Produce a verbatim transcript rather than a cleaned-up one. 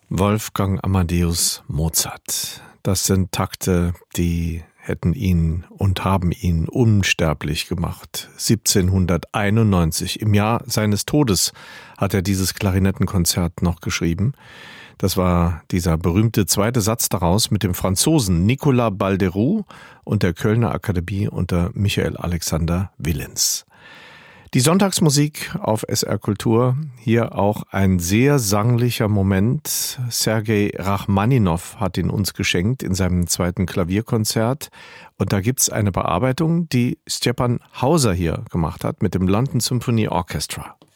Wolfgang Amadeus Mozart. Das sind Takte, die hätten ihn und haben ihn unsterblich gemacht. siebzehnhunderteinundneunzig, im Jahr seines Todes, hat er dieses Klarinettenkonzert noch geschrieben. Das war dieser berühmte zweite Satz daraus mit dem Franzosen Nicolas Balderoux und der Kölner Akademie unter Michael Alexander Willens. Die Sonntagsmusik auf S R Kultur, hier auch ein sehr sanglicher Moment. Sergei Rachmaninow hat ihn uns geschenkt in seinem zweiten Klavierkonzert. Und da gibt's eine Bearbeitung, die Stepan Hauser hier gemacht hat mit dem London Symphony Orchestra.